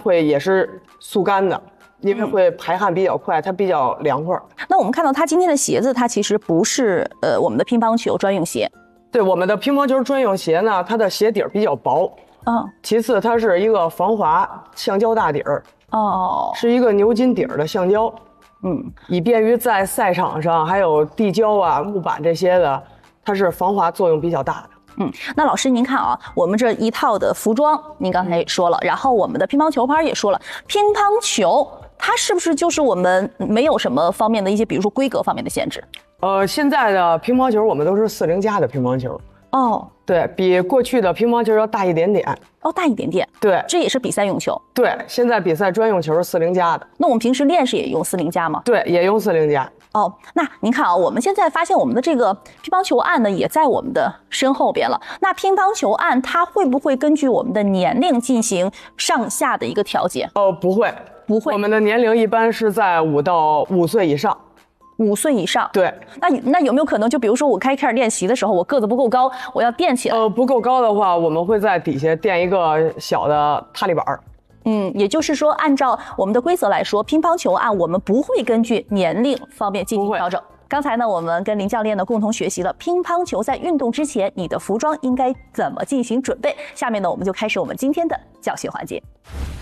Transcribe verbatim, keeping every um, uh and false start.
会也是速干的，因为会排汗比较快，它比较凉快。 那我们看到它今天的鞋子，它其实不是呃我们的乒乓球专用鞋。 对，我们的乒乓球专用鞋呢，它的鞋底儿比较薄。 嗯， 其次它是一个防滑橡胶大底儿。哦，是一个牛筋底儿的橡胶。嗯，以便于在赛场上还有地胶啊、木板这些的，它是防滑作用比较大的。 嗯，那老师您看啊，我们这一套的服装，您刚才也说了，然后我们的乒乓球拍也说了，乒乓球它是不是就是我们没有什么方面的一些，比如说规格方面的限制？ 呃，现在的乒乓球我们都是四零加的乒乓球。 哦， 对，比过去的乒乓球要大一点点。 哦，大一点点。 对， 这也是比赛用球。 对，现在比赛专用球是四零加的。 那我们平时练是也用四零加吗？ 对，也用四零加。 哦，那您看啊，我们现在发现我们的这个乒乓球案呢，也在我们的身后边了。那乒乓球案它会不会根据我们的年龄进行上下的一个调节？ 哦，不会， 不会。 我们的年龄一般是在五到五岁以上。 五岁以上。 对。 那那有没有可能，就比如说我开开始练习的时候，我个子不够高，我要垫起来？ 呃，不够高的话，我们会在底下垫一个小的踏力板。 嗯，也就是说，按照我们的规则来说，乒乓球案我们不会根据年龄方面进行调整。刚才呢，我们跟林教练呢共同学习了乒乓球在运动之前，你的服装应该怎么进行准备。下面呢，我们就开始我们今天的教学环节。